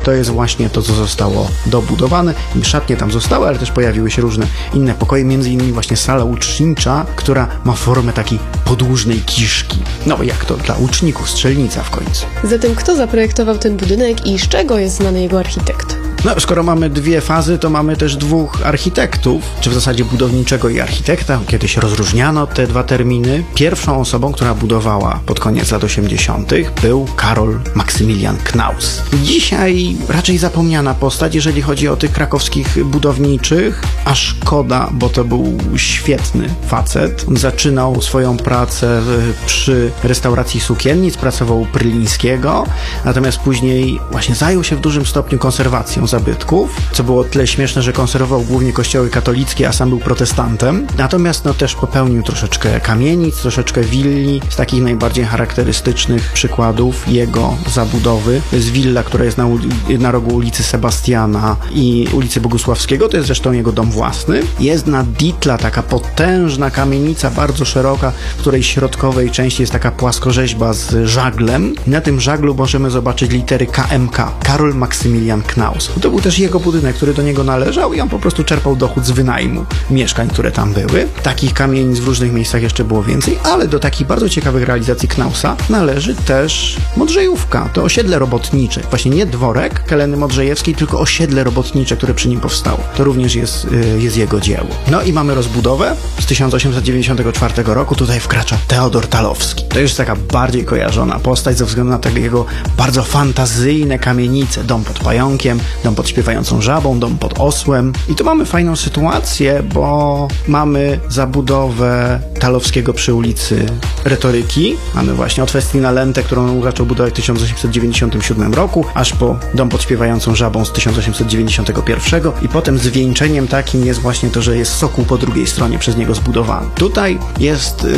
to jest właśnie to, co zostało dobudowane. I szatnie tam zostały, ale też pojawiły się różne inne pokoje, między innymi właśnie sala ucznicza, która ma formę takiej podłużnej kiszki. No jak to dla uczników, strzelnica w końcu. Zatem kto zaprojektował ten budynek i z czego jest znany jego architekt? No, skoro mamy dwie fazy, to mamy też dwóch architektów, czy w zasadzie budowniczego i architekta. Kiedyś rozróżniano te dwa terminy. Pierwszą osobą, która budowała pod koniec lat 80. był Karol Maksymilian Knaus. Dzisiaj raczej zapomniana postać, jeżeli chodzi o tych krakowskich budowniczych, a szkoda, bo to był świetny facet. On zaczynał swoją pracę przy restauracji sukiennic, pracował u Prylińskiego, natomiast później właśnie zajął się w dużym stopniu konserwacją zabytków, co było o tyle śmieszne, że konserwował głównie kościoły katolickie, a sam był protestantem. Natomiast też popełnił troszeczkę kamienic, troszeczkę willi. Z takich najbardziej charakterystycznych przykładów jego zabudowy to jest willa, która jest na rogu ulicy Sebastiana i ulicy Bogusławskiego. To jest zresztą jego dom własny. Jest na Ditla taka potężna kamienica, bardzo szeroka, w której środkowej części jest taka płaskorzeźba z żaglem. Na tym żaglu możemy zobaczyć litery KMK. Karol Maksymilian Knaus. To był też jego budynek, który do niego należał i on po prostu czerpał dochód z wynajmu mieszkań, które tam były. Takich kamienic w różnych miejscach jeszcze było więcej, ale do takich bardzo ciekawych realizacji Knausa należy też Modrzejówka. To osiedle robotnicze. Właśnie nie dworek Heleny Modrzejewskiej, tylko osiedle robotnicze, które przy nim powstało. To również jest jego dzieło. No i mamy rozbudowę z 1894 roku. Tutaj wkracza Teodor Talowski. To jest taka bardziej kojarzona postać ze względu na te jego bardzo fantazyjne kamienice. Dom pod pająkiem, dom pod śpiewającą żabą, dom pod osłem. I tu mamy fajną sytuację, bo mamy zabudowę Talowskiego przy ulicy Retoryki. Mamy właśnie od Festina Lentę, którą zaczął budować w 1897 roku, aż po dom pod śpiewającą żabą z 1891 i potem zwieńczeniem takim jest właśnie to, że jest sokół po drugiej stronie przez niego zbudowany. Tutaj jest...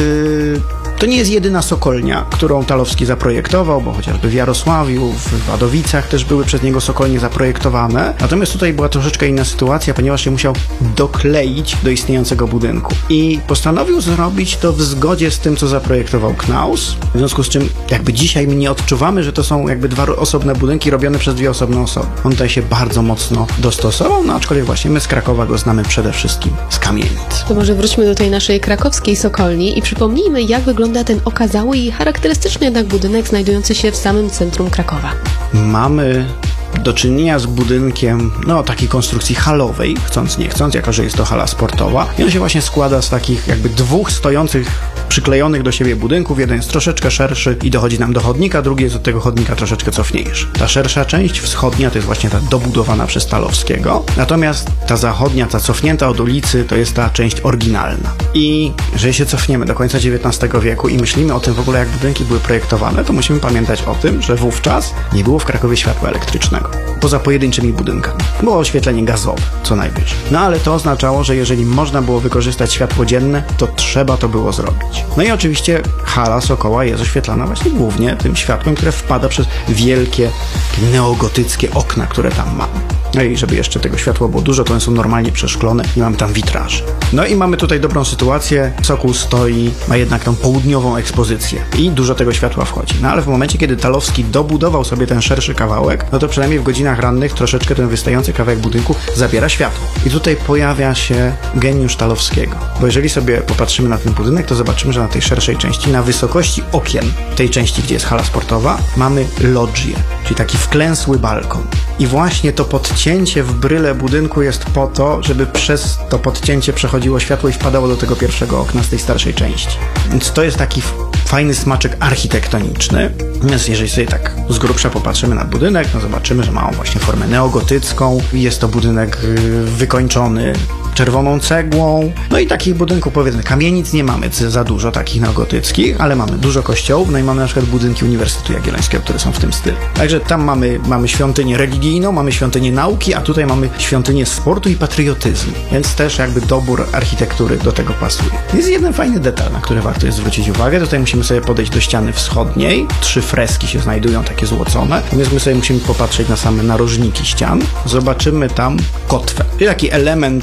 To nie jest jedyna sokolnia, którą Talowski zaprojektował, bo chociażby w Jarosławiu, w Wadowicach też były przez niego sokolnie zaprojektowane. Natomiast tutaj była troszeczkę inna sytuacja, ponieważ się musiał dokleić do istniejącego budynku. I postanowił zrobić to w zgodzie z tym, co zaprojektował Knaus. W związku z czym jakby dzisiaj my nie odczuwamy, że to są jakby dwa osobne budynki robione przez dwie osobne osoby. On tutaj się bardzo mocno dostosował, no aczkolwiek właśnie my z Krakowa go znamy przede wszystkim z kamienic. To może wróćmy do tej naszej krakowskiej sokolni i przypomnijmy, jak wygląda ten okazały i charakterystyczny jednak budynek znajdujący się w samym centrum Krakowa. Mamy do czynienia z budynkiem, takiej konstrukcji halowej, chcąc nie chcąc, jako że jest to hala sportowa. I on się właśnie składa z takich jakby dwóch stojących, przyklejonych do siebie budynków. Jeden jest troszeczkę szerszy i dochodzi nam do chodnika, drugi jest od tego chodnika troszeczkę cofniejszy. Ta szersza część, wschodnia, to jest właśnie ta dobudowana przez Talowskiego. Natomiast ta zachodnia, ta cofnięta od ulicy, to jest ta część oryginalna. I jeżeli się cofniemy do końca XIX wieku i myślimy o tym w ogóle, jak budynki były projektowane, to musimy pamiętać o tym, że wówczas nie było w Krakowie światła elektrycznego. Poza pojedynczymi budynkami. Było oświetlenie gazowe, co najwyżej. No ale to oznaczało, że jeżeli można było wykorzystać światło dzienne, to trzeba to było zrobić. No i oczywiście hala Sokoła jest oświetlana właśnie głównie tym światłem, które wpada przez wielkie, neogotyckie okna, które tam mamy. No i żeby jeszcze tego światła było dużo, to one są normalnie przeszklone i mamy tam witraże. No i mamy tutaj dobrą sytuację. Sokół stoi, ma jednak tą południową ekspozycję i dużo tego światła wchodzi. No ale w momencie, kiedy Talowski dobudował sobie ten szerszy kawałek, no to przynajmniej w godzinach rannych troszeczkę ten wystający kawałek budynku zabiera światło. I tutaj pojawia się geniusz Talowskiego. Bo jeżeli sobie popatrzymy na ten budynek, to zobaczymy, że na tej szerszej części, na wysokości okien tej części, gdzie jest hala sportowa, mamy lodżię, czyli taki wklęsły balkon. I właśnie to podcięcie w bryle budynku jest po to, żeby przez to podcięcie przechodziło światło i wpadało do tego pierwszego okna z tej starszej części. Więc to jest taki fajny smaczek architektoniczny. Natomiast jeżeli sobie tak z grubsza popatrzymy na budynek, no zobaczymy, że ma on właśnie formę neogotycką. Jest to budynek wykończony czerwoną cegłą. No i takich budynków, powiedzmy, kamienic nie mamy za dużo takich neogotyckich, ale mamy dużo kościołów, no i mamy na przykład budynki Uniwersytetu Jagiellońskiego, które są w tym stylu. Także tam mamy świątynię religijną, mamy świątynię nauki, a tutaj mamy świątynię sportu i patriotyzmu. Więc też jakby dobór architektury do tego pasuje. Jest jeden fajny detal, na który warto jest zwrócić uwagę. Tutaj musimy sobie podejść do ściany wschodniej. 3 freski się znajdują, takie złocone. Natomiast my sobie musimy popatrzeć na same narożniki ścian. Zobaczymy tam kotwę. Czyli taki element budowlany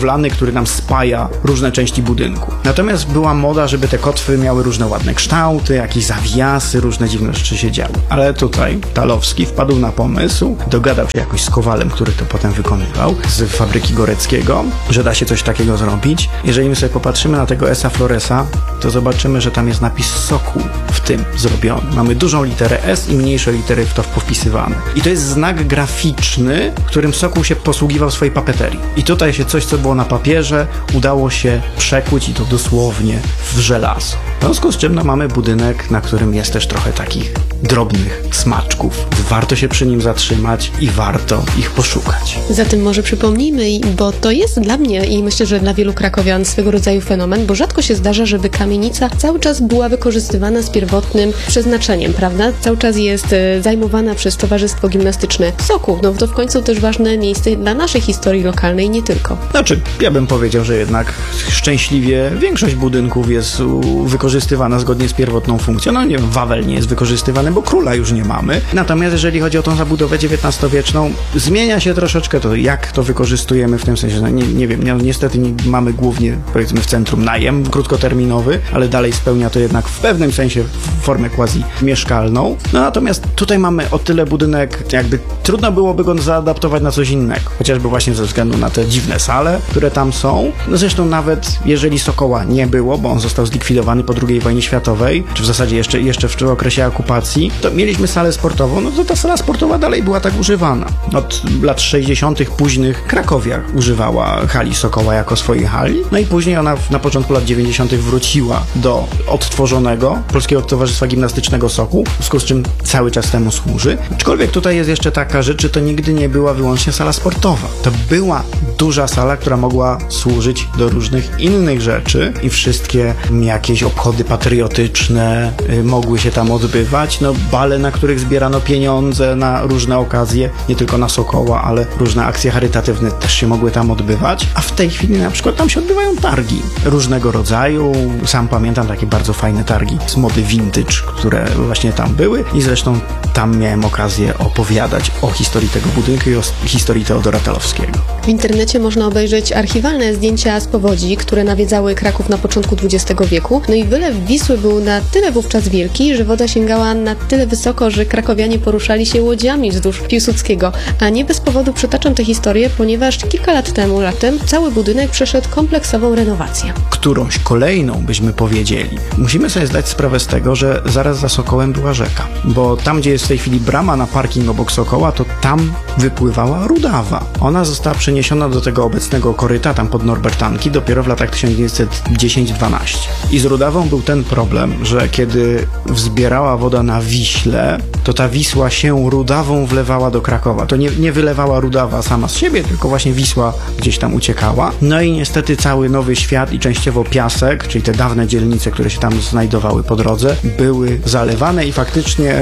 budowlany, który nam spaja różne części budynku. Natomiast była moda, żeby te kotwy miały różne ładne kształty, jakieś zawiasy, różne dziwne rzeczy się działy. Ale tutaj Talowski wpadł na pomysł, dogadał się jakoś z Kowalem, który to potem wykonywał, z fabryki Goreckiego, że da się coś takiego zrobić. Jeżeli my sobie popatrzymy na tego S.A. Floresa, to zobaczymy, że tam jest napis Sokół w tym zrobiony. Mamy dużą literę S i mniejsze litery w to powpisywane. I to jest znak graficzny, którym Sokół się posługiwał w swojej papeterii. I tutaj się coś, co było na papierze, udało się przekuć i to dosłownie w żelazo. W związku z czym mamy budynek, na którym jest też trochę takich drobnych smaczków. Warto się przy nim zatrzymać i warto ich poszukać. Zatem może przypomnijmy, bo to jest dla mnie i myślę, że dla wielu krakowian swego rodzaju fenomen, bo rzadko się zdarza, żeby kamienica cały czas była wykorzystywana z pierwotnym przeznaczeniem, prawda? Cały czas jest zajmowana przez Towarzystwo Gimnastyczne Sokół. No to w końcu też ważne miejsce dla naszej historii lokalnej, nie tylko. Znaczy, ja bym powiedział, że jednak szczęśliwie większość budynków jest wykorzystywana zgodnie z pierwotną funkcją. No nie wiem, Wawel nie jest wykorzystywany, bo króla już nie mamy. Natomiast jeżeli chodzi o tą zabudowę XIX-wieczną, zmienia się troszeczkę to, jak to wykorzystujemy w tym sensie, że nie wiem, niestety mamy głównie, powiedzmy, w centrum najem krótkoterminowy, ale dalej spełnia to jednak w pewnym sensie formę quasi-mieszkalną. No natomiast tutaj mamy o tyle budynek, jakby trudno byłoby go zaadaptować na coś innego, chociażby właśnie ze względu na te dziwne sale, które tam są. No zresztą nawet jeżeli Sokoła nie było, bo on został zlikwidowany po II wojnie światowej, czy w zasadzie jeszcze w okresie okupacji, to mieliśmy salę sportową, no to ta sala sportowa dalej była tak używana. Od lat 60. późnych Krakowia używała hali Sokoła jako swojej hali, no i później ona na początku lat 90. wróciła do odtworzonego Polskiego Towarzystwa Gimnastycznego Sokół, w związku z czym cały czas temu służy. Aczkolwiek tutaj jest jeszcze taka rzecz, że to nigdy nie była wyłącznie sala sportowa. To była duża sala, która mogła służyć do różnych innych rzeczy i wszystkie jakieś obchody patriotyczne mogły się tam odbywać. No bale, na których zbierano pieniądze na różne okazje, nie tylko na Sokoła, ale różne akcje charytatywne też się mogły tam odbywać. A w tej chwili na przykład tam się odbywają targi różnego rodzaju. Sam pamiętam takie bardzo fajne targi z mody vintage, które właśnie tam były i zresztą tam miałem okazję opowiadać o historii tego budynku i o historii Teodora Talowskiego. W internecie można obejrzeć archiwalne zdjęcia z powodzi, które nawiedzały Kraków na początku XX wieku. No i wylew Wisły był na tyle wówczas wielki, że woda sięgała na tyle wysoko, że krakowianie poruszali się łodziami wzdłuż Piłsudskiego. A nie bez powodu przytaczam tę historię, ponieważ kilka lat temu, latem, cały budynek przeszedł kompleksową renowację. Którąś kolejną, byśmy powiedzieli. Musimy sobie zdać sprawę z tego, że zaraz za Sokołem była rzeka, bo tam, gdzie jest w tej chwili brama na parking obok Sokoła, to tam wypływała Rudawa. Ona została przeniesiona do tego obecnego koryta, tam pod Norbertanki, dopiero w latach 1910-12. I z Rudawą był ten problem, że kiedy wzbierała woda na Wiśle, to ta Wisła się Rudawą wlewała do Krakowa. To nie wylewała Rudawa sama z siebie, tylko właśnie Wisła gdzieś tam uciekała. No i niestety cały Nowy Świat i częściowo Piasek, czyli te dawne dzielnice, które się tam znajdowały po drodze, były zalewane i faktycznie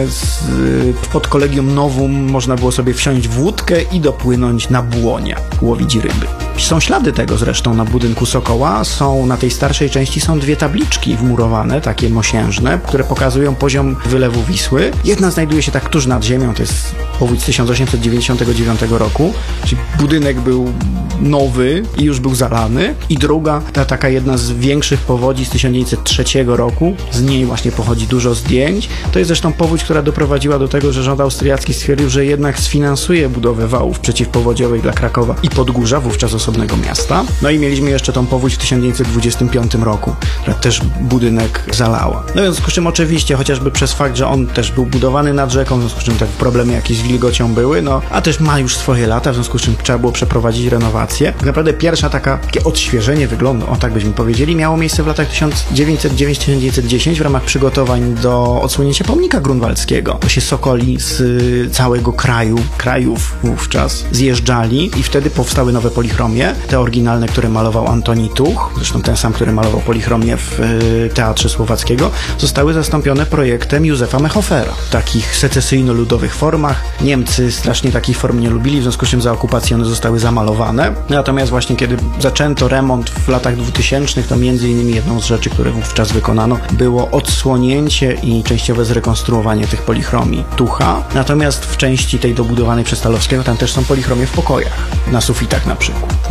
pod Kolegium Novum można było sobie wsiąść w łódkę i dopłynąć na Błonia, łowić ryby. Są ślady tego zresztą na budynku Sokoła. Na tej starszej części są dwie tabliczki wmurowane, takie mosiężne, które pokazują poziom wylewu Wisły. Jedna znajduje się tak tuż nad ziemią, to jest powódź z 1899 roku, czyli budynek był nowy i już był zalany. I druga, taka jedna z większych powodzi z 1903 roku, z niej właśnie pochodzi dużo zdjęć. To jest zresztą powódź, która doprowadziła do tego, że rząd austriacki stwierdził, że jednak sfinansuje budowę wałów przeciwpowodziowych dla Krakowa i Podgórza, wówczas osobnego miasta. No i mieliśmy jeszcze tą powódź w 1925 roku, która też budynek zalała. No w związku z czym oczywiście, chociażby przez fakt, że on też był budowany nad rzeką, w związku z czym te problemy jakieś z wilgocią były, no a też ma już swoje lata, w związku z czym trzeba było przeprowadzić renowację. Tak naprawdę pierwsza takie odświeżenie wyglądu, o tak byśmy powiedzieli, miało miejsce w latach 1909-1910 w ramach przygotowań do odsłonięcia pomnika grunwaldzkiego. To się Sokoli z całego krajów wówczas zjeżdżali i wtedy powstały nowe polichromie, te oryginalne, które malował Antoni Tuch, zresztą ten sam, który malował polichromię w Teatrze Słowackiego, zostały zastąpione projektem Józefa Mechofera. W takich secesyjno-ludowych formach. Niemcy strasznie takich form nie lubili, w związku z czym za okupacji one zostały zamalowane. Natomiast właśnie kiedy zaczęto remont w latach 2000, to między innymi jedną z rzeczy, które wówczas wykonano, było odsłonięcie i częściowe zrekonstruowanie tych polichromii Tucha. Natomiast w części tej dobudowanej przez Talowskiego tam też są polichromie w pokojach, na sufitach na przykład.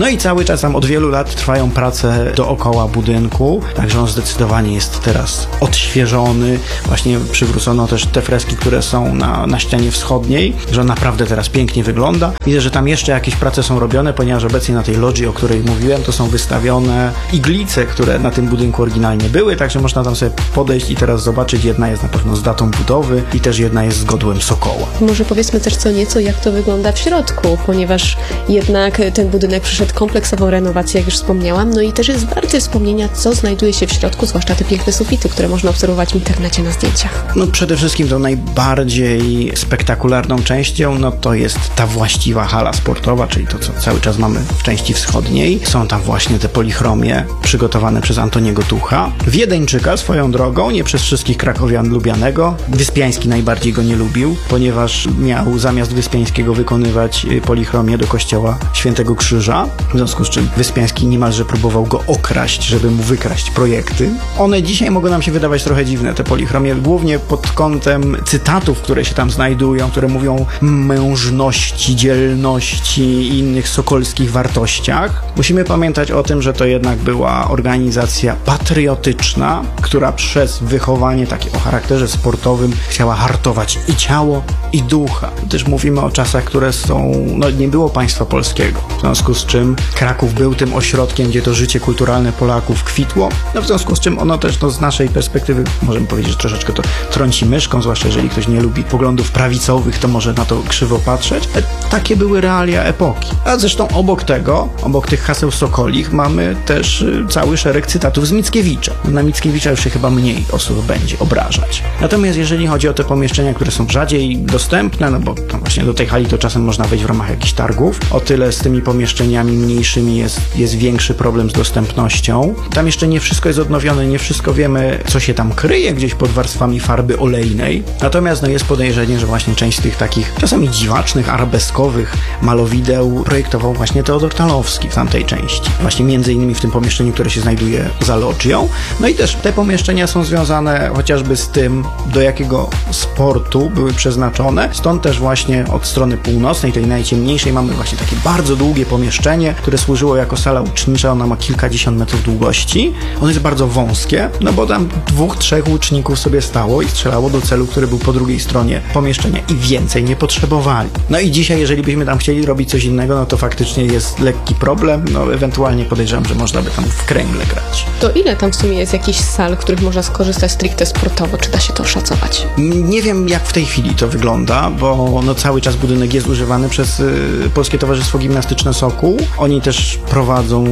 No i cały czas tam od wielu lat trwają prace dookoła budynku, także on zdecydowanie jest teraz odświeżony. Właśnie przywrócono też te freski, które są na ścianie wschodniej, że on naprawdę teraz pięknie wygląda. Widzę, że tam jeszcze jakieś prace są robione, ponieważ obecnie na tej logii, o której mówiłem, to są wystawione iglice, które na tym budynku oryginalnie były, także można tam sobie podejść i teraz zobaczyć. Jedna jest na pewno z datą budowy i też jedna jest z godłem sokoła. Może powiedzmy też co nieco, jak to wygląda w środku, ponieważ jednak ten budynek przeszedł kompleksową renowację, jak już wspomniałam, no i też jest warty wspomnienia, co znajduje się w środku, zwłaszcza te piękne sufity, które można obserwować w internecie na zdjęciach. No przede wszystkim tą najbardziej spektakularną częścią, no to jest ta właściwa hala sportowa, czyli to, co cały czas mamy w części wschodniej. Są tam właśnie te polichromie przygotowane przez Antoniego Tucha. Wiedeńczyka swoją drogą, nie przez wszystkich krakowian lubianego. Wyspiański najbardziej go nie lubił, ponieważ miał zamiast Wyspiańskiego wykonywać polichromię do kościoła Świętego Krzyża, w związku z czym Wyspiański niemalże próbował go okraść, żeby mu wykraść projekty. One dzisiaj mogą nam się wydawać trochę dziwne, te polichromie, głównie pod kątem cytatów, które się tam znajdują, które mówią mężności, dzielności i innych sokolskich wartościach. Musimy pamiętać o tym, że to jednak była organizacja patriotyczna, która przez wychowanie takie o charakterze sportowym chciała hartować i ciało, i ducha. Też mówimy o czasach, które są, no nie było państwa polskiego, w związku z czym Kraków był tym ośrodkiem, gdzie to życie kulturalne Polaków kwitło, no w związku z czym ono też, no z naszej perspektywy, możemy powiedzieć, że troszeczkę to trąci myszką, zwłaszcza jeżeli ktoś nie lubi poglądów prawicowych, to może na to krzywo patrzeć. Takie były realia epoki. A zresztą obok tego, obok tych haseł sokolich, mamy też cały szereg cytatów z Mickiewicza. Na Mickiewicza już się chyba mniej osób będzie obrażać. Natomiast jeżeli chodzi o te pomieszczenia, które są rzadziej dostępne, no bo tam właśnie do tej hali to czasem można wejść w ramach jakichś targów, o tyle z tymi pomieszczeniami mniejszymi jest większy problem z dostępnością. Tam jeszcze nie wszystko jest odnowione, nie wszystko wiemy, co się tam kryje gdzieś pod warstwami farby olejnej. Natomiast no, jest podejrzenie, że właśnie część z tych takich czasami dziwacznych, arabeskowych malowideł projektował właśnie Teodor Talowski w tamtej części. Właśnie między innymi w tym pomieszczeniu, które się znajduje za loggią. No i też te pomieszczenia są związane chociażby z tym, do jakiego sportu były przeznaczone. Stąd też właśnie od strony północnej, tej najciemniejszej, mamy właśnie takie bardzo długie pomieszczenie, które służyło jako sala ucznicza. Ona ma kilkadziesiąt metrów długości. Ono jest bardzo wąskie, no bo tam 2-3 łuczników sobie stało i strzelało do celu, który był po drugiej stronie pomieszczenia i więcej nie potrzebowali. No i dzisiaj, jeżeli byśmy tam chcieli robić coś innego, no to faktycznie jest lekki problem, no ewentualnie podejrzewam, że można by tam w kręgle grać. To ile tam w sumie jest jakichś sal, w których można skorzystać stricte sportowo? Czy da się to oszacować? Nie wiem, jak w tej chwili to wygląda, bo no cały czas budynek jest używany przez Polskie Towarzystwo Gimnastyczne Sokół. Oni też prowadzą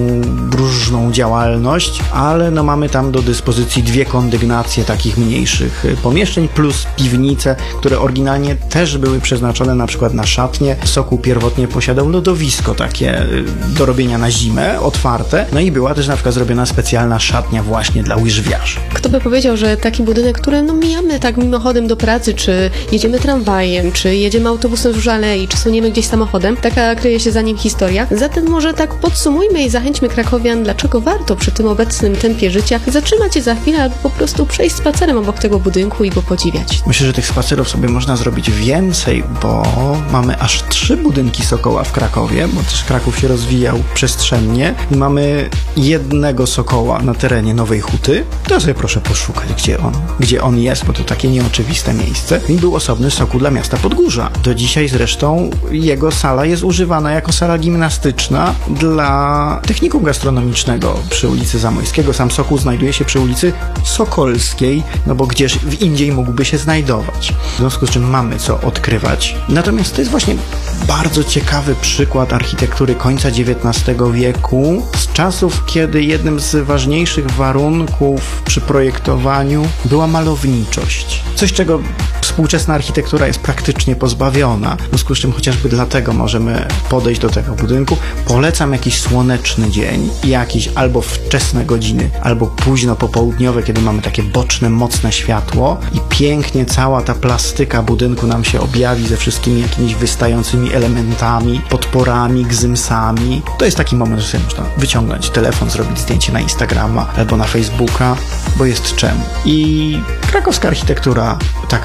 różną działalność, ale no mamy tam do dyspozycji 2 kondygnacje takich mniejszych pomieszczeń plus piwnice, które oryginalnie też były przeznaczone na przykład na szatnie. Sokół pierwotnie posiadał lodowisko takie do robienia na zimę, otwarte, no i była też na przykład zrobiona specjalna szatnia właśnie dla łyżwiarzy. Kto by powiedział, że taki budynek, który no mijamy tak mimochodem do pracy, czy jedziemy tramwajem, czy jedziemy autobusem wzdłuż alei, czy suniemy gdzieś samochodem, taka kryje się za nim historia. Zatem może tak podsumujmy i zachęćmy krakowian, dlaczego warto przy tym obecnym tempie życia zatrzymać się za chwilę albo po prostu przejść spacerem obok tego budynku i go podziwiać. Myślę, że tych spacerów sobie można zrobić więcej, bo mamy aż 3 budynki Sokoła w Krakowie, bo też Kraków się rozwijał przestrzennie i mamy jednego Sokoła na terenie Nowej Huty. To sobie proszę poszukać, gdzie on jest, bo to takie nieoczywiste miejsce. I był osobny Sokół dla miasta Podgórza. Do dzisiaj zresztą jego sala jest używana jako sala gimnastyczna dla technikum gastronomicznego przy ulicy Zamojskiego. Sam Sokół znajduje się przy ulicy Sokolskiej, no bo gdzież w indziej mógłby się znajdować. W związku z czym mamy co odkrywać. Natomiast to jest właśnie bardzo ciekawy przykład architektury końca XIX wieku, z czasów, kiedy jednym z ważniejszych warunków przy projektowaniu była malowniczość. Coś, czego współczesna architektura jest praktycznie pozbawiona. W związku z czym chociażby dlatego możemy podejść do tego budynku. Polecam jakiś słoneczny dzień i jakieś albo wczesne godziny, albo późno popołudniowe, kiedy mamy takie boczne, mocne światło i pięknie cała ta plastyka budynku nam się objawi ze wszystkimi jakimiś wystającymi elementami, podporami, gzymsami. To jest taki moment, że sobie można wyciągnąć telefon, zrobić zdjęcie na Instagrama albo na Facebooka, bo jest czemu. I krakowska architektura taka jest.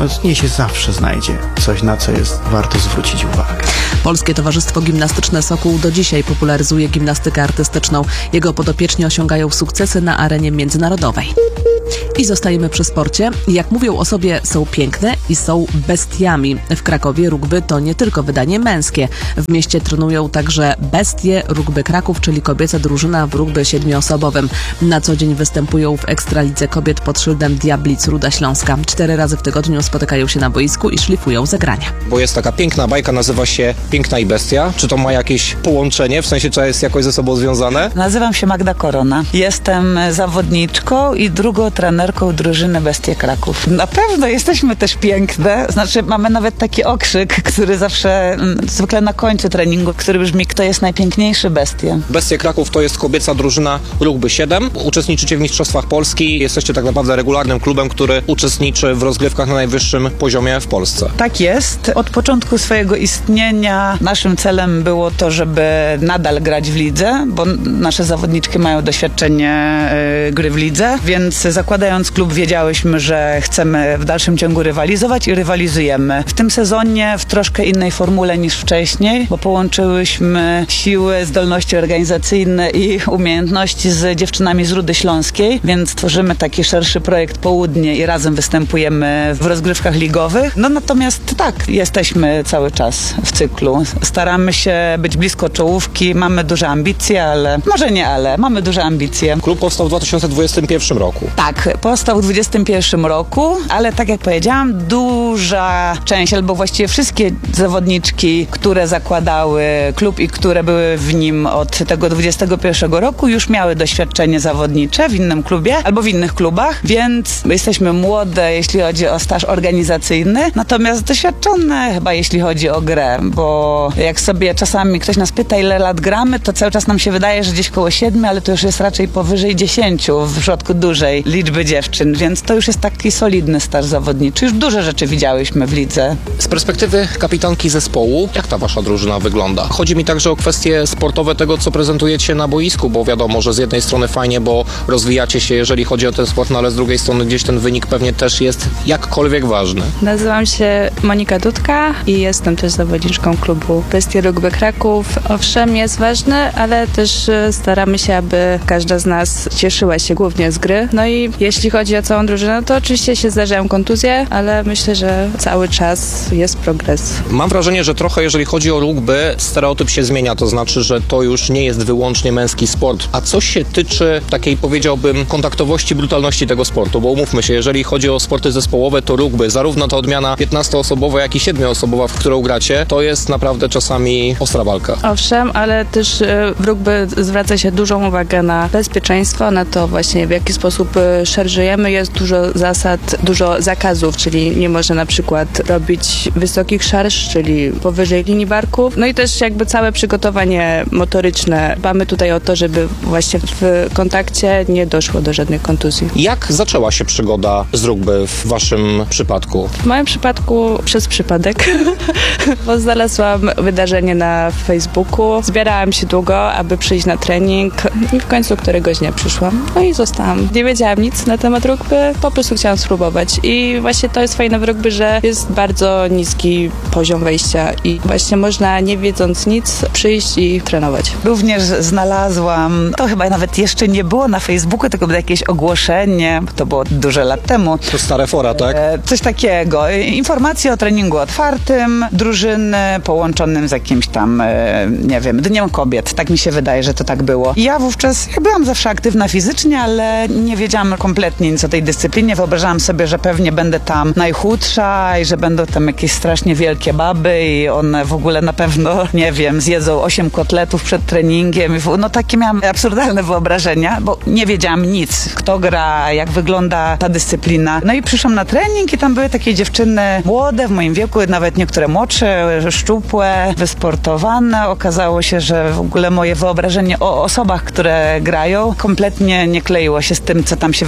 nie się zawsze znajdzie coś, na co jest warto zwrócić uwagę. Polskie Towarzystwo Gimnastyczne Sokół do dzisiaj popularyzuje gimnastykę artystyczną. Jego podopieczni osiągają sukcesy na arenie międzynarodowej. I zostajemy przy sporcie. Jak mówią o sobie, są piękne i są bestiami. W Krakowie rugby to nie tylko wydanie męskie. W mieście trenują także bestie Rugby Kraków, czyli kobieca drużyna w rugby 7-osobowym. Na co dzień występują w Ekstralidze Kobiet pod szyldem Diablic Ruda Śląska. 4 razy w tygodniu spotykają się na boisku i szlifują zagrania. Bo jest taka piękna bajka, nazywa się Piękna i Bestia. Czy to ma jakieś połączenie? W sensie, czy jest jakoś ze sobą związane? Nazywam się Magda Korona. Jestem zawodniczką i drugą trenerką drużyny Bestie Kraków. Na pewno jesteśmy też piękne. Znaczy, mamy nawet taki okrzyk, który zawsze, zwykle na końcu treningu, który brzmi: kto jest najpiękniejszy? Bestie. Bestie Kraków to jest kobieca drużyna rugby 7. Uczestniczycie w Mistrzostwach Polski. Jesteście tak naprawdę regularnym klubem, który uczestniczy w rozgrywkach na najwyższym poziomie w Polsce. Tak jest. Od początku swojego istnienia naszym celem było to, żeby nadal grać w lidze, bo nasze zawodniczki mają doświadczenie gry w lidze, więc zakładając klub wiedziałyśmy, że chcemy w dalszym ciągu rywalizować i rywalizujemy. W tym sezonie w troszkę innej formule niż wcześniej, bo połączyłyśmy siły, zdolności organizacyjne i umiejętności z dziewczynami z Rudy Śląskiej, więc tworzymy taki szerszy projekt Południe i razem występujemy w rozgrywkach ligowych. No natomiast tak, jesteśmy cały czas w cyklu. Staramy się być blisko czołówki, mamy duże ambicje, mamy duże ambicje. Klub powstał w 2021 roku. Tak, powstał w 2021 roku, ale tak jak powiedziałam, duża część, albo właściwie wszystkie zawodniczki, które zakładały klub i które były w nim od tego 2021 roku, już miały doświadczenie zawodnicze w innym klubie albo w innych klubach, więc jesteśmy młode, jeśli chodzi o staż organizacyjny, natomiast doświadczone chyba jeśli chodzi o grę, bo jak sobie czasami ktoś nas pyta, ile lat gramy, to cały czas nam się wydaje, że gdzieś koło 7, ale to już jest raczej powyżej 10 w przypadku dużej liczby dziewczyn, więc to już jest taki solidny staż zawodniczy. Już duże rzeczy widziałyśmy w lidze. Z perspektywy kapitanki zespołu, jak ta wasza drużyna wygląda? Chodzi mi także o kwestie sportowe tego, co prezentujecie na boisku, bo wiadomo, że z jednej strony fajnie, bo rozwijacie się, jeżeli chodzi o ten sport, no ale z drugiej strony gdzieś ten wynik pewnie też jest jakkolwiek ważny. Nazywam się Monika Dudka i jestem też zawodniczką klubu Bestie Rugby Kraków. Owszem, jest ważny, ale też staramy się, aby każda z nas cieszyła się głównie z gry. No i jeśli chodzi o całą drużynę, to oczywiście się zdarzają kontuzje, ale myślę, że cały czas jest progres. Mam wrażenie, że trochę jeżeli chodzi o rugby, stereotyp się zmienia, to znaczy, że to już nie jest wyłącznie męski sport. A co się tyczy takiej, powiedziałbym, kontaktowości, brutalności tego sportu? Bo umówmy się, jeżeli chodzi o sporty zespołowe, to rugby, zarówno ta odmiana 15-osobowa, jak i 7-osobowa, w którą gracie, to jest naprawdę czasami ostra walka. Owszem, ale też w rugby zwraca się dużą uwagę na bezpieczeństwo, na to właśnie w jaki sposób szarżujemy. Jest dużo zasad, dużo zakazów, czyli nie można na przykład robić wysokich szarż, czyli powyżej linii barków. No i też jakby całe przygotowanie motoryczne. Dbamy tutaj o to, żeby właśnie w kontakcie nie doszło do żadnych kontuzji. Jak zaczęła się przygoda z rugby w waszym przypadku? W moim przypadku przez przypadek, bo znalazłam wydarzenie na Facebooku. Zbierałam się długo, aby przyjść na trening i w końcu któregoś dnia przyszłam. No i zostałam. Nie wiedziałam nic na temat rugby, po prostu chciałam spróbować. I właśnie to jest fajne w rugby, że jest bardzo niski poziom wejścia i właśnie można, nie wiedząc nic, przyjść i trenować. Również znalazłam, to chyba nawet jeszcze nie było na Facebooku, tylko było jakieś ogłoszenie, to było dużo lat temu. To stare fora, tak? Coś takiego. Informacje o treningu otwartym, drużyny połączonym z jakimś tam, nie wiem, Dniem Kobiet. Tak mi się wydaje, że to tak było. I ja wówczas, byłam zawsze aktywna fizycznie, ale nie wiedziałam kompletnie nic o tej dyscyplinie. Wyobrażałam sobie, że pewnie będę tam najchudsza i że będą tam jakieś strasznie wielkie baby i one w ogóle na pewno, nie wiem, zjedzą 8 kotletów przed treningiem. No takie miałam absurdalne wyobrażenia, bo nie wiedziałam nic, kto gra, jak wygląda ta dyscyplina. No i przyszłam na trening i tam były takie dziewczyny młode, w moim wieku, nawet niektóre młodsze, szczupłe, wysportowane. Okazało się, że w ogóle moje wyobrażenie o osobach, które grają, kompletnie nie kleiło się z tym, co tam się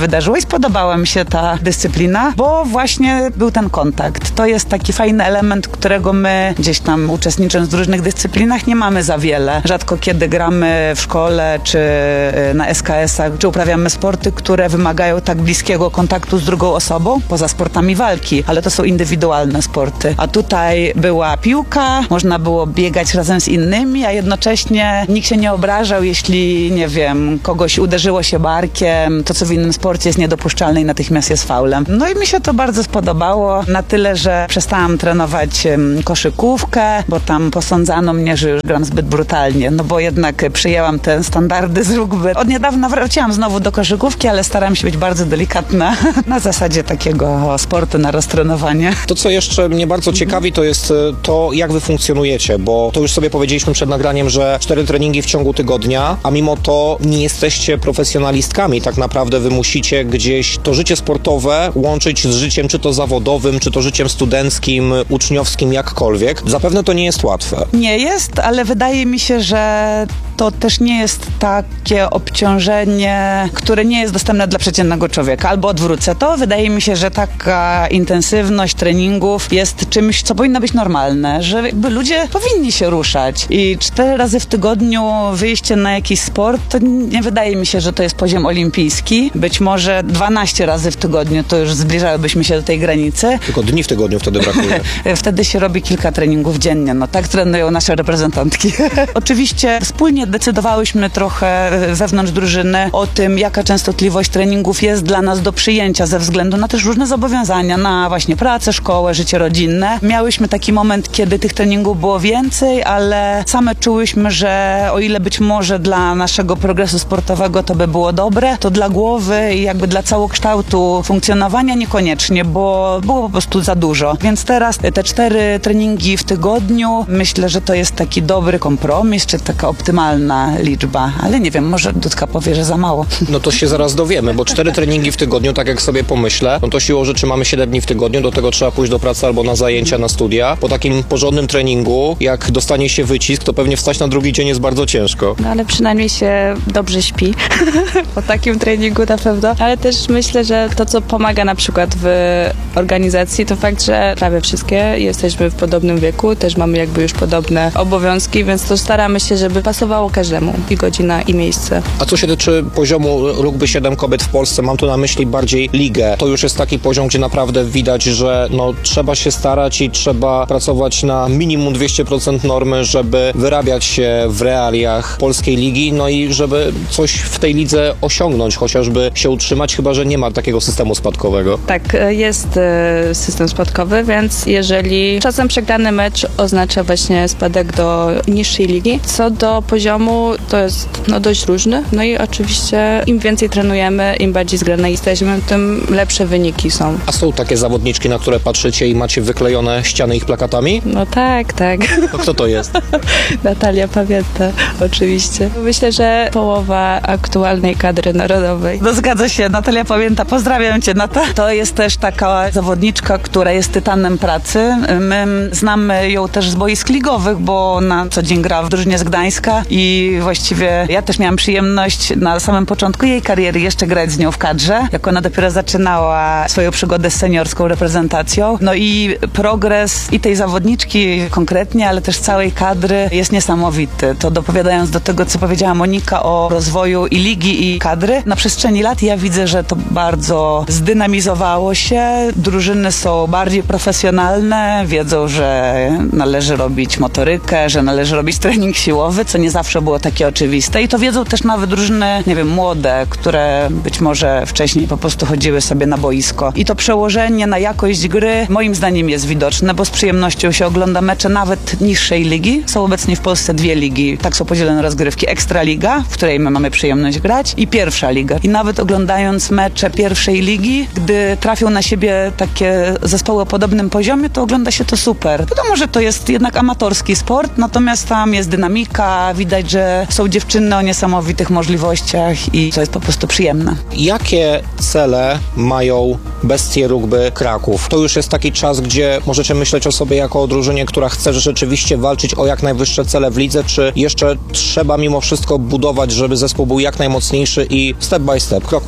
wydarzyło i spodobała mi się ta dyscyplina, bo właśnie był ten kontakt. To jest taki fajny element, którego my gdzieś tam uczestnicząc w różnych dyscyplinach nie mamy za wiele. Rzadko kiedy gramy w szkole, czy na SKS-ach, czy uprawiamy sporty, które wymagają tak bliskiego kontaktu z drugą osobą, poza sportami walki, ale to są indywidualne sporty. A tutaj była piłka, można było biegać razem z innymi, a jednocześnie nikt się nie obrażał, jeśli, nie wiem, kogoś uderzyło się barkiem, to co w innym sporcie jest niedopuszczalne i natychmiast jest faulem. No i mi się to bardzo spodobało, na tyle, że przestałam trenować koszykówkę, bo tam posądzano mnie, że już gram zbyt brutalnie, no bo jednak przyjęłam te standardy z rugby. Od niedawna wróciłam znowu do koszykówki, ale staram się być bardzo delikatna na zasadzie takiego sportu na roztrenowanie. To, co jeszcze mnie bardzo ciekawi, to jest to, jak wy funkcjonujecie, bo to już sobie powiedzieliśmy przed nagraniem, że 4 treningi w ciągu tygodnia, a mimo to nie jesteście profesjonalistkami. Tak naprawdę wy musicie gdzieś to życie sportowe łączyć z życiem czy to zawodowym, czy to życiem studenckim, uczniowskim, jakkolwiek. Zapewne to nie jest łatwe. Nie jest, ale wydaje mi się, że to też nie jest takie obciążenie, które nie jest dostępne dla przeciętnego człowieka. Albo odwrócę to. Wydaje mi się, że taka intensywność treningów jest czymś, co powinno być normalne, że jakby ludzie powinni się ruszać. I 4 razy w tygodniu wyjście na jakiś sport, to nie wydaje mi się, że to jest poziom olimpijski. Być może 12 razy w tygodniu to już zbliżałybyśmy się do tej granicy. Tylko dni w tygodniu wtedy brakuje. Wtedy się robi kilka treningów dziennie. No tak trenują nasze reprezentantki. Oczywiście wspólnie decydowałyśmy trochę wewnątrz drużyny o tym, jaka częstotliwość treningów jest dla nas do przyjęcia ze względu na też różne zobowiązania, na właśnie pracę, szkołę, życie rodzinne. Miałyśmy taki moment, kiedy tych treningów było więcej, ale same czułyśmy, że o ile być może dla naszego progresu sportowego to by było dobre, to dla głowy i jakby dla całokształtu funkcjonowania niekoniecznie, bo było po prostu za dużo. Więc teraz te 4 treningi w tygodniu, myślę, że to jest taki dobry kompromis, czy taka optymalna liczba, ale nie wiem, może Dudka powie, że za mało. No to się zaraz dowiemy, bo 4 treningi w tygodniu, tak jak sobie pomyślę, no to siłą rzeczy mamy 7 dni w tygodniu, do tego trzeba pójść do pracy albo na zajęcia, na studia. Po takim porządnym treningu, jak dostanie się wycisk, to pewnie wstać na drugi dzień jest bardzo ciężko. No ale przynajmniej się dobrze śpi po takim treningu na pewno. Ale też myślę, że to, co pomaga na przykład w organizacji, to fakt, że prawie wszystkie jesteśmy w podobnym wieku, też mamy jakby już podobne obowiązki, więc to staramy się, żeby pasowało każdemu i godzina, i miejsce. A co się tyczy poziomu rugby 7 kobiet w Polsce, mam tu na myśli bardziej ligę. To już jest taki poziom, gdzie naprawdę widać, że no, trzeba się starać i trzeba pracować na minimum 200% normy, żeby wyrabiać się w realiach polskiej ligi, no i żeby coś w tej lidze osiągnąć, chociażby się utrzymać, chyba że nie ma takiego systemu spadkowego. Tak, jest system spadkowy, więc jeżeli czasem przegrany mecz oznacza właśnie spadek do niższej ligi, co do poziomu to jest dość różny. No i oczywiście im więcej trenujemy, im bardziej zgrane jesteśmy, tym lepsze wyniki są. A są takie zawodniczki, na które patrzycie i macie wyklejone ściany ich plakatami? No tak. To kto to jest? Natalia Pamięta, oczywiście. Myślę, że połowa aktualnej kadry narodowej. No zgadza się, Natalia Pamięta, pozdrawiam cię, Nata. To jest też taka zawodniczka, która jest tytanem pracy. My znamy ją też z boisk ligowych, bo na co dzień gra w drużynie z Gdańska i właściwie ja też miałam przyjemność na samym początku jej kariery jeszcze grać z nią w kadrze, jak ona dopiero zaczynała swoją przygodę z seniorską reprezentacją. No i progres i tej zawodniczki konkretnie, ale też całej kadry jest niesamowity. To dopowiadając do tego, co powiedziała Monika o rozwoju i ligi, i kadry, na przestrzeni lat ja widzę, że to bardzo zdynamizowało się. Drużyny są bardziej profesjonalne, wiedzą, że należy robić motorykę, że należy robić trening siłowy, co nie zawsze było takie oczywiste. I to wiedzą też nawet drużyny, nie wiem, młode, które być może wcześniej po prostu chodziły sobie na boisko. I to przełożenie na jakość gry moim zdaniem jest widoczne, bo z przyjemnością się ogląda mecze nawet niższej ligi. Są obecnie w Polsce 2 ligi, tak są podzielone rozgrywki. Ekstraliga, w której my mamy przyjemność grać, i pierwsza liga. I nawet oglądając mecze pierwszej ligi, gdy trafią na siebie takie zespoły o podobnym poziomie, to ogląda się to super. Wiadomo, że to jest jednak amatorski sport, natomiast tam jest dynamika, widać, że są dziewczyny o niesamowitych możliwościach i to jest po prostu przyjemne. Jakie cele mają Bestie Rugby Kraków? To już jest taki czas, gdzie możecie myśleć o sobie jako o drużynie, która chce rzeczywiście walczyć o jak najwyższe cele w lidze, czy jeszcze trzeba mimo wszystko budować, żeby zespół był jak najmocniejszy i step by step, krok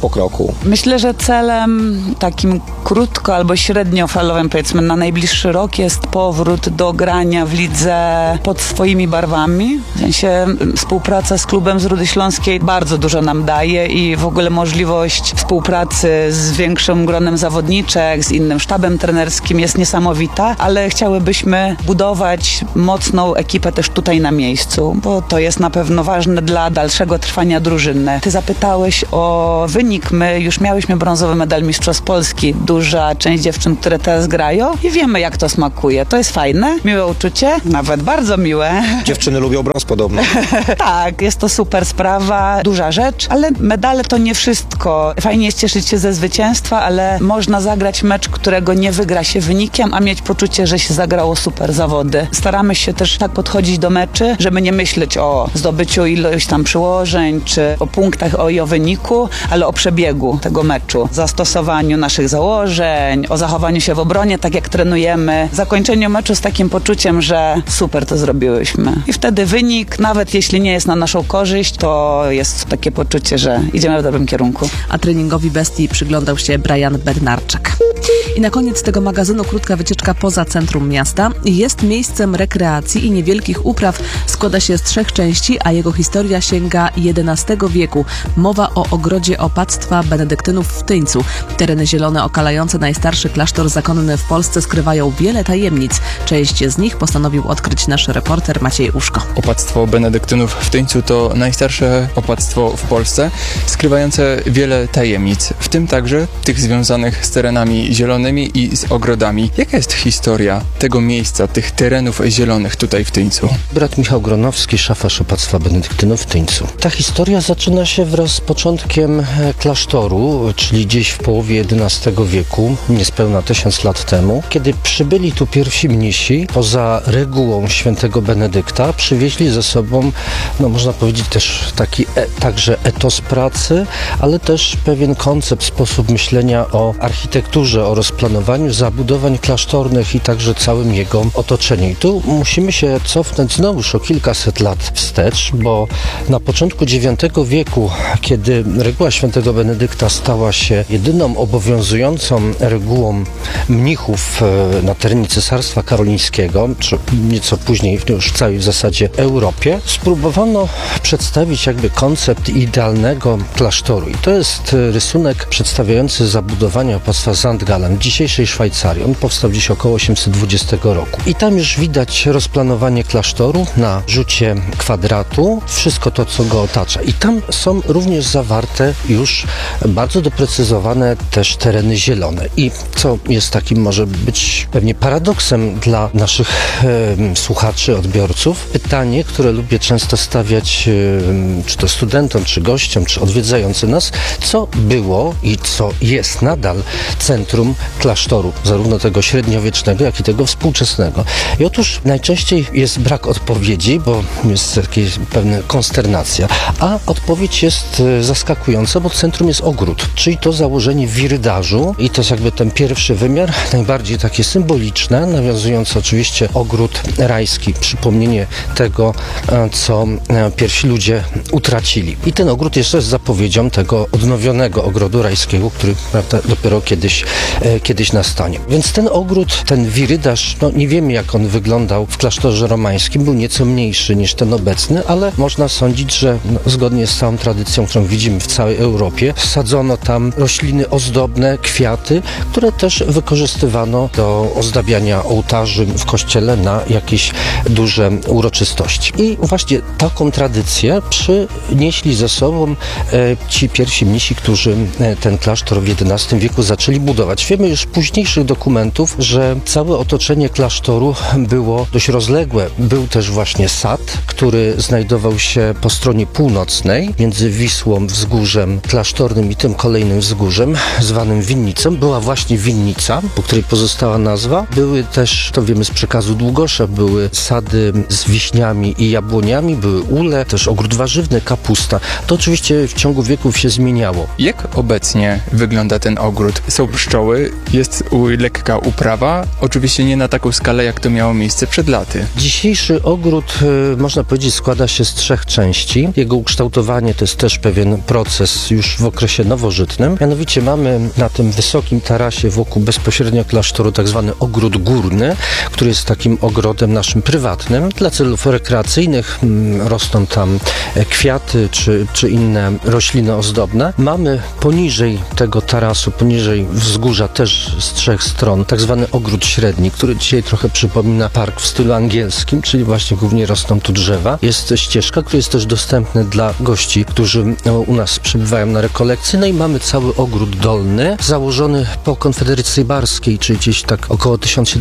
po kroku? Myślę, że celem takim krótko albo średniofalowym, powiedzmy na najbliższy rok, jest powrót do grania w lidze pod swoimi barwami. W sensie współpraca z klubem z Rudy Śląskiej bardzo dużo nam daje i w ogóle możliwość współpracy z większym gronem zawodniczek, z innym sztabem trenerskim jest niesamowita, ale chciałybyśmy budować mocną ekipę też tutaj na miejscu, bo to jest na pewno ważne dla dalszego trwania drużyny. Ty zapytałeś o wynik. My już miałyśmy brązowy medal Mistrzostw Polski. Duża część dziewczyn, które teraz grają i wiemy, jak to smakuje. To jest fajne, miłe uczucie, nawet bardzo miłe. Dziewczyny lubią brąz podobno. Tak, jest to super sprawa, duża rzecz, ale medale to nie wszystko. Fajnie jest cieszyć się ze zwycięstwa, ale można zagrać mecz, którego nie wygra się wynikiem, a mieć poczucie, że się zagrało super zawody. Staramy się też tak podchodzić do meczy, żeby nie myśleć o zdobyciu ilość tam przyłożeń, czy o punktach i o wyniku, ale o przebiegu tego meczu, zastosowaniu naszych założeń, o zachowaniu się w obronie, tak jak trenujemy, zakończeniu meczu z takim poczuciem, że super to zrobiłyśmy. I wtedy wynik, nawet jeśli nie jest na naszą korzyść, to jest takie poczucie, że idziemy w dobrym kierunku. A treningowi bestii przyglądał się Brian Bednarczyk. I na koniec tego magazynu krótka wycieczka poza centrum miasta. Jest miejscem rekreacji i niewielkich upraw. Składa się z 3 części, a jego historia sięga XI wieku. Mowa o ogrodzie opactwa benedyktynów w Tyńcu. Tereny zielone okalające najstarszy klasztor zakonny w Polsce skrywają wiele tajemnic. Część z nich postanowił odkryć nasz reporter Maciej Uszko. Opactwo benedyktynów w Tyńcu to najstarsze opactwo w Polsce, skrywające wiele tajemnic, w tym także tych związanych z terenami zielonymi i z ogrodami. Jaka jest historia tego miejsca, tych terenów zielonych tutaj w Tyńcu? Brat Michał Gronowski, szafarz opactwa benedyktynów w Tyńcu. Ta historia zaczyna się wraz z początkiem klasztoru, czyli gdzieś w połowie XI wieku, niespełna 1000 lat temu, kiedy przybyli tu pierwsi mnisi, poza regułą świętego Benedykta, przywieźli ze sobą, no można powiedzieć też taki także etos pracy, ale też pewien koncept, sposób myślenia o architekturze, o rozplanowaniu zabudowań klasztornych i także całym jego otoczeniu. I tu musimy się cofnąć znowuż o kilkaset lat wstecz, bo na początku IX wieku, kiedy reguła świętego Benedykta stała się jedyną obowiązującą regułą mnichów na terenie Cesarstwa Karolińskiego, czy nieco później już w całej w zasadzie Europie, spróbowano przedstawić jakby koncept idealnego klasztoru. I to jest rysunek przedstawiający zabudowanie opactwa St. Gallen w dzisiejszej Szwajcarii. On powstał dziś około 820 roku. I tam już widać rozplanowanie klasztoru na rzucie kwadratu, wszystko to, co go otacza. I tam są również zawarte już bardzo doprecyzowane też tereny zielone. I co jest takim, może być pewnie paradoksem dla naszych słuchaczy, odbiorców, pytanie, które lubię często stawiać czy to studentom, czy gościom, czy odwiedzającym nas, co było i co jest nadal centrum klasztoru, zarówno tego średniowiecznego, jak i tego współczesnego. I otóż najczęściej jest brak odpowiedzi, bo jest jakaś pewna konsternacja, a odpowiedź jest zaskakująca, bo centrum jest ogród, czyli to założenie wirydarzu i to jest jakby ten pierwszy wymiar, najbardziej takie symboliczne, nawiązujące oczywiście ogród rajski, przypomnienie tego, co pierwsi ludzie utracili. I ten ogród jest też zapowiedzią tego odnowionego ogrodu rajskiego, który, prawda, dopiero kiedyś nastanie. Więc ten ogród, ten wirydarz, no nie wiemy, jak on wyglądał w klasztorze romańskim, był nieco mniejszy niż ten obecny, ale można sądzić, że zgodnie z całą tradycją, którą widzimy w całej Europie, sadzono tam rośliny ozdobne, kwiaty, które też wykorzystywano do ozdabiania ołtarzy w kościele na jakieś duże uroczystości. I właśnie taką tradycję przynieśli ze sobą ci pierwsi mnisi, którzy ten klasztor w XI wieku zaczęli budować. Wiemy już z późniejszych dokumentów, że całe otoczenie klasztoru było dość rozległe. Był też właśnie sad, który znajdował się po stronie północnej, między Wisłą, wzgórzem klasztornym i tym kolejnym wzgórzem, zwanym winnicą. Była właśnie winnica, po której pozostała nazwa. Były też, to wiemy z przekazu Długosza, były sady z wiśniami i jabłoniami, były ule, też ogród warzywny, kapusta. To oczywiście w ciągu wieków się zmieniało. Jak obecnie wygląda ten ogród? Są pszczoły pszczoły, jest lekka uprawa, oczywiście nie na taką skalę, jak to miało miejsce przed laty. Dzisiejszy ogród, można powiedzieć, składa się z 3 części. Jego ukształtowanie to jest też pewien proces już w okresie nowożytnym. Mianowicie mamy na tym wysokim tarasie wokół bezpośrednio klasztoru tak zwany ogród górny, który jest takim ogrodem naszym prywatnym. Dla celów rekreacyjnych rosną tam kwiaty czy inne rośliny ozdobne. Mamy poniżej tego tarasu, poniżej wzgórza też z 3 stron tak zwany ogród średni, który dzisiaj trochę przypomina park w stylu angielskim, czyli właśnie głównie rosną tu drzewa. Jest ścieżka, która jest też dostępna dla gości, którzy u nas przybywają na rekolekcje. No i mamy cały ogród dolny, założony po konfederacji barskiej, czyli gdzieś tak około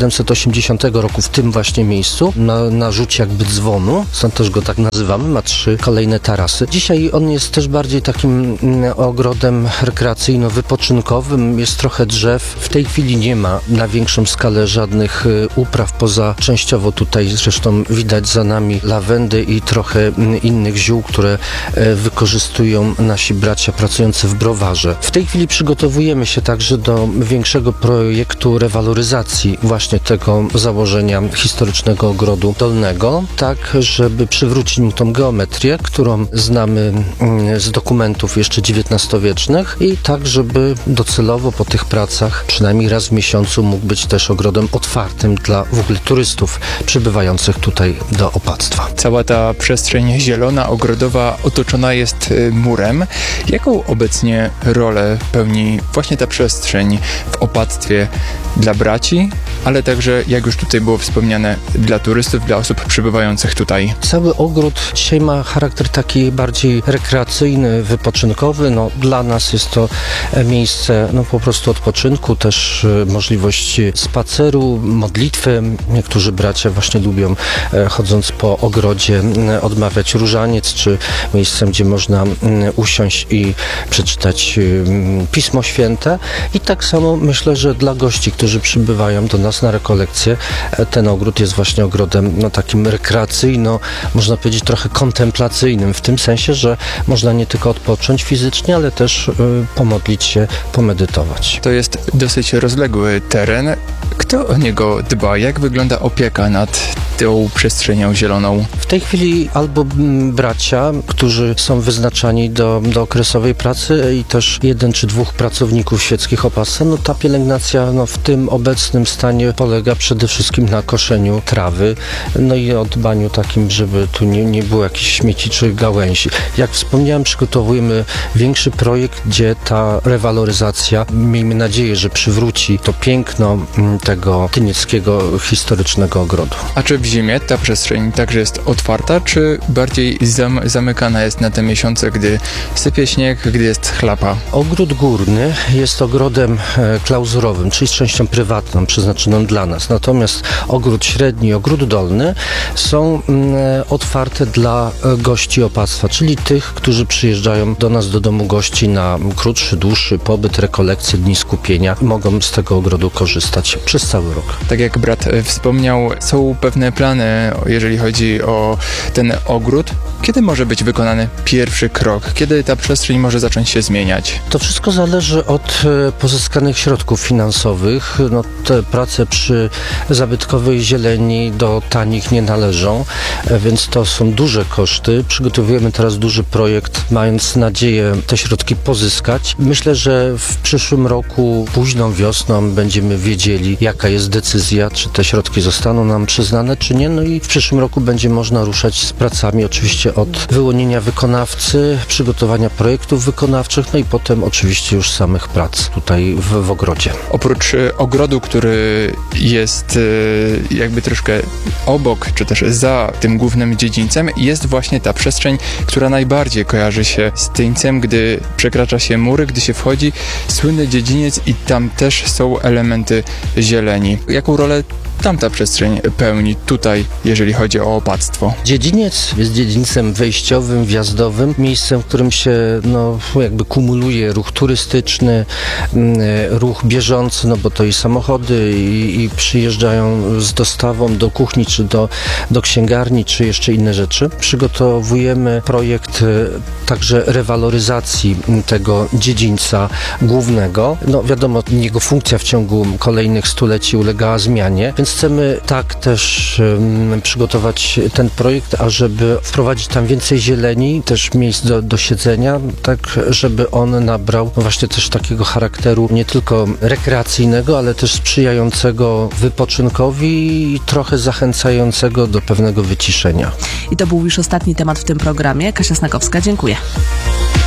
1780 roku w tym właśnie miejscu, na rzucie jakby dzwonu, stąd też go tak nazywamy, ma 3 kolejne tarasy. Dzisiaj on jest też bardziej takim ogrodem rekreacyjno-wypoczynkowym, jest trochę drzew. W tej chwili nie ma na większą skalę żadnych upraw, poza częściowo tutaj zresztą widać za nami lawendy i trochę innych ziół, które wykorzystują nasi bracia pracujący w browarze. W tej chwili przygotowujemy się także do większego projektu rewaloryzacji właśnie tego założenia historycznego ogrodu dolnego, tak żeby przywrócić mu tą geometrię, którą znamy z dokumentów jeszcze XIX-wiecznych i tak, żeby docelowo po tych pracach przynajmniej raz w miesiącu mógł być też ogrodem otwartym dla w ogóle turystów przybywających tutaj do opactwa. Cała ta przestrzeń zielona, ogrodowa otoczona jest murem. Jaką obecnie rolę pełni właśnie ta przestrzeń w opactwie dla braci, ale także, jak już tutaj było wspomniane, dla turystów, dla osób przybywających tutaj? Cały ogród dzisiaj ma charakter taki bardziej rekreacyjny, wypoczynkowy. No, dla nas jest to miejsce po prostu odpoczynku, też możliwość spaceru, modlitwy. Niektórzy bracia właśnie lubią, chodząc po ogrodzie, odmawiać różaniec, czy miejscem, gdzie można usiąść i przeczytać Pismo Święte. I tak samo myślę, że dla gości, którzy przybywają do nas na rekolekcje, ten ogród jest właśnie ogrodem takim rekreacyjno, można powiedzieć trochę kontemplacyjnym, w tym sensie, że można nie tylko odpocząć fizycznie, ale też pomodlić się, pomedytować. To jest dosyć rozległy teren. Kto o niego dba? Jak wygląda opieka nad tą przestrzenią zieloną? W tej chwili albo bracia, którzy są wyznaczani do okresowej pracy i też 1 czy 2 pracowników świeckich opasce. Ta pielęgnacja w tym obecnym stanie polega przede wszystkim na koszeniu trawy, i o dbaniu takim, żeby tu nie było jakichś śmieci czy gałęzi. Jak wspomniałem, przygotowujemy większy projekt, gdzie ta rewaloryzacja, miejmy nadzieję, że przywróci to piękno tego tynieckiego historycznego ogrodu. A czy w zimie ta przestrzeń także jest otwarta, czy bardziej zamykana jest na te miesiące, gdy sypie śnieg, gdy jest chlapa? Ogród górny jest ogrodem klauzurowym, czyli z częścią prywatną, przeznaczoną dla nas. Natomiast ogród średni i ogród dolny są otwarte dla gości opactwa, czyli tych, którzy przyjeżdżają do nas do domu gości na krótszy, dłuższy pobyt, rekolekcje, dni skupienia. Mogą z tego ogrodu korzystać przez cały rok. Tak jak brat wspomniał, są pewne plany, jeżeli chodzi o ten ogród. Kiedy może być wykonany pierwszy krok? Kiedy ta przestrzeń może zacząć się zmieniać? To wszystko zależy od pozyskanych środków finansowych. Te prace przy zabytkowej zieleni do tanich nie należą, więc to są duże koszty. Przygotowujemy teraz duży projekt, mając nadzieję te środki pozyskać. Myślę, że w przyszłym roku, późną wiosną będziemy wiedzieli, jaka jest decyzja, czy te środki zostaną nam przyznane, czy nie. I w przyszłym roku będzie można ruszać z pracami, oczywiście od wyłonienia wykonawcy, przygotowania projektów wykonawczych, i potem oczywiście już samych prac tutaj w ogrodzie. Oprócz ogrodu, który jest jakby troszkę obok, czy też za tym głównym dziedzińcem, jest właśnie ta przestrzeń, która najbardziej kojarzy się z Tyńcem, gdy przekracza się mury, gdy się wchodzi. Słynny dziedziniec i tam też są elementy zieleni. Jaką rolę tamta przestrzeń pełni tutaj, jeżeli chodzi o opactwo? Dziedziniec jest dziedzińcem wejściowym, wjazdowym, miejscem, w którym się jakby kumuluje ruch turystyczny, ruch bieżący, bo to i samochody i przyjeżdżają z dostawą do kuchni, czy do księgarni, czy jeszcze inne rzeczy. Przygotowujemy projekt także rewaloryzacji tego dziedzińca głównego. Wiadomo, jego funkcja w ciągu kolejnych stuleci ulegała zmianie, więc chcemy tak też przygotować ten projekt, ażeby wprowadzić tam więcej zieleni, też miejsc do siedzenia, tak żeby on nabrał właśnie też takiego charakteru nie tylko rekreacyjnego, ale też sprzyjającego wypoczynkowi i trochę zachęcającego do pewnego wyciszenia. I to był już ostatni temat w tym programie. Kasia Snakowska, dziękuję.